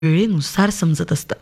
वेळेनुसार समजत असतात.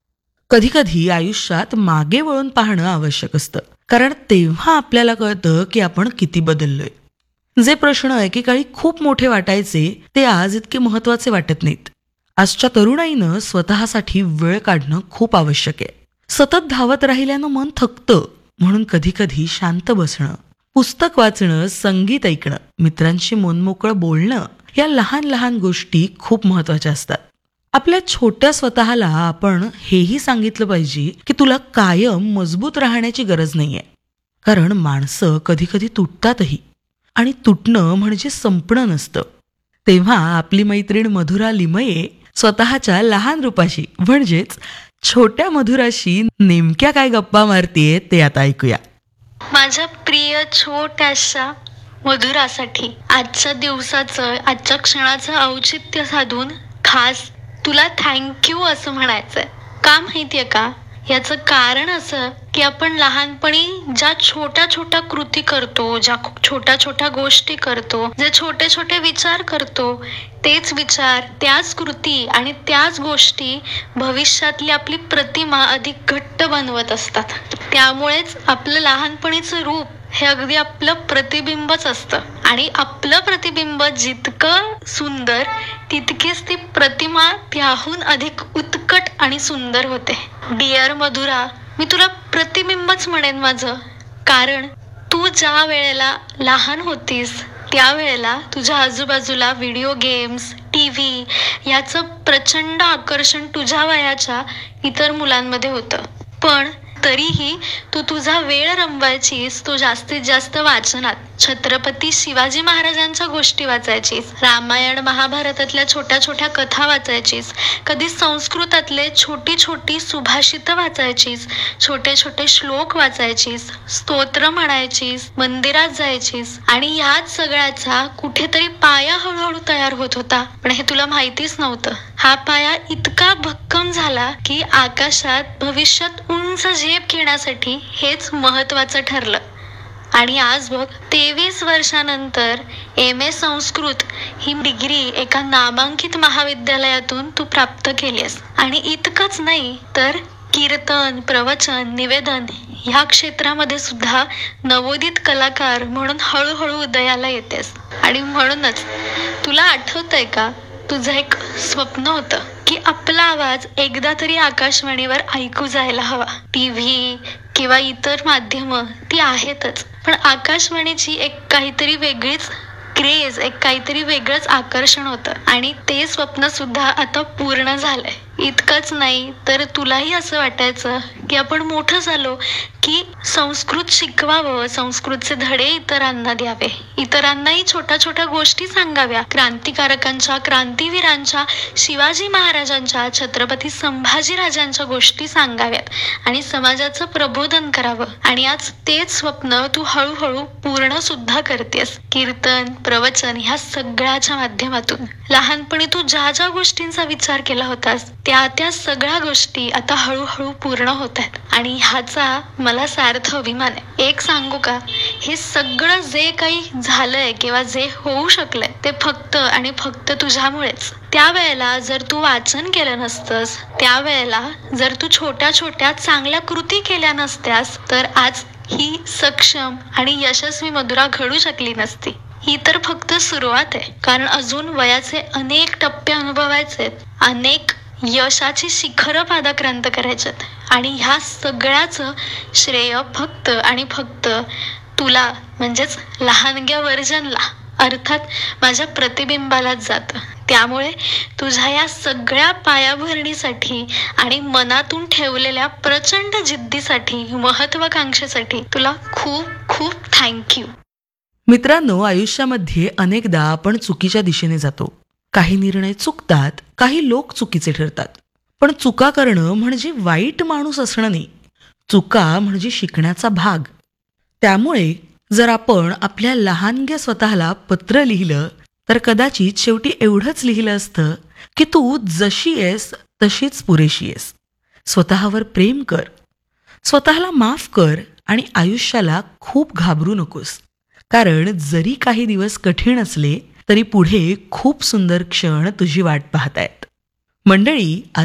कधीकधी आयुष्यात मागे वळून पाहणं आवश्यक असतं, कारण तेव्हा आपल्याला कळतं की आपण किती बदललोय. जे प्रश्न एकेकाळी खूप मोठे वाटायचे ते आज इतके महत्वाचे वाटत नाहीत. आजच्या तरुणाईनं स्वतःसाठी वेळ काढणं खूप आवश्यक आहे. सतत धावत राहिल्यानं मन थकतं, म्हणून कधीकधी शांत बसणं, पुस्तक वाचणं, संगीत ऐकणं, मित्रांशी मनमोकळं बोलणं या लहान लहान गोष्टी खूप महत्वाच्या असतात. आपल्या छोट्या स्वतःला आपण हेही सांगितलं पाहिजे की तुला कायम मजबूत राहण्याची गरज नाहीये, कारण माणसं कधी कधी तुटतातही, आणि तुटणं म्हणजे संपणं नसतं. तेव्हा आपली मैत्रीण मधुरा लिमये स्वतःच्या लहान रूपाशी म्हणजेच छोट्या मधुराशी नेमक्या काय गप्पा मारतीये ते आता ऐकूया. माझ्या प्रिय छोट्याशा मधुरासाठी आजच्या दिवसाचं, आजच्या क्षणाचं औचित्य साधून खास तुला थँक्यू असं म्हणायचंय. का माहितीये का? याचं कारण असं की आपण लहानपणी ज्या छोट्या छोट्या कृती करतो, ज्या छोट्या छोट्या गोष्टी करतो, जे छोटे छोटे विचार करतो, तेच विचार, त्याच कृती आणि त्याच गोष्टी भविष्यातली आपली प्रतिमा अधिक घट्ट बनवत असतात. त्यामुळेच आपलं लहानपणीचं रूप हे अगदी आपलं प्रतिबिंबच असतं, आणि आपलं प्रतिबिंब जितकं सुंदर तितकीच ती प्रतिमा त्याहून अधिक उत्कट आणि सुंदर होते. डिअर मधुरा, मी तुला प्रतिबिंबच म्हणेन माझं, कारण तू ज्या वेळेला लहान होतीस त्यावेळेला तुझ्या आजूबाजूला व्हिडिओ गेम्स, टीव्ही याचं प्रचंड आकर्षण तुझ्या वयाच्या इतर मुलांमध्ये होतं. पण तरीही तू तुझा वेळ रमवायचीस तो जास्तीत जास्त वाचनात. छत्रपती शिवाजी महाराजांच्या गोष्टी वाचायचीस, रामायण महाभारतातल्या छोट्या छोट्या कथा वाचायचीस, कधी संस्कृतातले छोटी छोटी सुभाषितं वाचायचीस, छोटे छोटे श्लोक वाचायचीस, स्तोत्र म्हणायचीस, मंदिरात जायचीस, आणि ह्याच सगळ्याचा कुठेतरी पाया हळूहळू तयार होत होता. पण हे तुला माहितीच नव्हतं. हा पाया इतका भक्कम झाला की आकाशात भविष्यात उंच झेप घेण्यासाठी हेच महत्वाचं ठरलं. आणि आज बघ, 23 वर्षानंतर MA संस्कृत ही डिग्री एका नामांकित महाविद्यालयातून तू प्राप्त केलीस. आणि इतकंच नाही तर कीर्तन, प्रवचन, निवेदन ह्या क्षेत्रामध्ये सुद्धा नवोदित कलाकार म्हणून हळूहळू उदयाला येतेस. आणि म्हणूनच तुला आठवतंय का, तुझं एक स्वप्न होतं की आपला आवाज एकदा तरी आकाशवाणीवर ऐकू जायला हवा. टीव्ही किंवा इतर माध्यमं ती आहेतच, पण आकाशवाणीची एक काहीतरी वेगळीच क्रेज, एक काहीतरी वेगळंच आकर्षण होतं. आणि ते स्वप्न सुद्धा आता पूर्ण झालंय. इतकंच नाही तर तुलाही असं वाटायचं की आपण मोठं झालो की संस्कृत शिकवावं, संस्कृतचे धडे इतरांना द्यावे, इतरांनाही छोट्या छोट्या गोष्टी सांगाव्या, क्रांतिकारकांच्या, क्रांतीवीरांच्या, शिवाजी महाराजांच्या, छत्रपती संभाजीराजांच्या गोष्टी सांगाव्यात आणि समाजाचं प्रबोधन करावं. आणि आज तेच स्वप्न तू हळूहळू पूर्ण सुद्धा करतेस. कीर्तन, प्रवचन ह्या सगळ्याच्या माध्यमातून लहानपणी तू ज्या ज्या गोष्टींचा विचार केला होतास त्या सगळ्या गोष्टी आता हळूहळू पूर्ण होत आहेत. आणि ह्याचा मला सार्थ अभिमान आहे. एक सांगू का, हे सगळं जे काही झालंय किंवा जे होऊ शकलंय ते फक्त आणि फक्त तुझ्यामुळेच. त्यावेळेला जर तू वाचन केलं नसतंस, त्यावेळेला जर तू छोट्या छोट्या चांगल्या कृती केल्या नसत्यास, तर आज ही सक्षम आणि यशस्वी मधुरा घडू शकली नसती. ही तर फक्त सुरुवात आहे, कारण अजून वयाचे अनेक टप्पे अनुभवायचे, अनेक यशाची शिखरं पादाक्रांत करायच्यात. आणि ह्या सगळ्याचं श्रेय फक्त आणि फक्त तुला, म्हणजेच लहानग्या वर्जनला, अर्थात माझ्या प्रतिबिंबालाच जातं. त्यामुळे तुझ्या या सगळ्या पायाभरणीसाठी आणि मनातून ठेवलेल्या प्रचंड जिद्दीसाठी, महत्वाकांक्षेसाठी तुला खूप खूप थँक्यू. मित्रांनो, आयुष्यामध्ये अनेकदा आपण चुकीच्या दिशेने जातो. काही निर्णय चुकतात, काही लोक चुकीचे ठरतात. पण चुका करणं म्हणजे वाईट माणूस असणं नाही. चुका म्हणजे शिकण्याचा भाग. त्यामुळे जर आपण आपल्या लहानग्या स्वतःला पत्र लिहिलं तर कदाचित शेवटी एवढंच लिहिलं असतं की तू जशी आहेस तशीच पुरेशी आहेस. स्वतःवर प्रेम कर, स्वतःला माफ कर आणि आयुष्याला खूप घाबरू नकोस. कारण जरी काही दिवस कठीण असले तरी पुढे खूप सुंदर क्षण तुझी वाट पाहतायत. मंडळी,